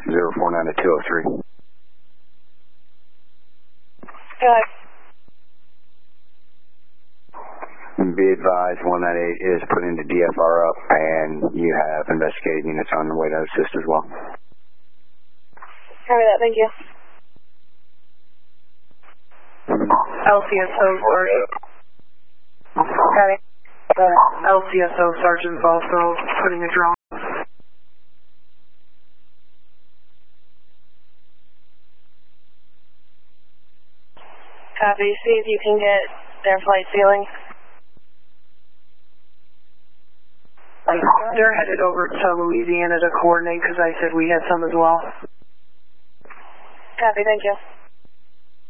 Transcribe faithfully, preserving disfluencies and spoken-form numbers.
zero four nine to two oh three. Good. Be advised, one ninety-eight is putting the D F R up, and you have investigating units on the way to assist as well. Copy that, thank you. L C S O, sorry. Copy. L C S O Sergeant's also putting a drone. Copy, see if you can get their flight ceiling. They're headed over to Louisiana to coordinate because I said we had some as well. Copy, thank you.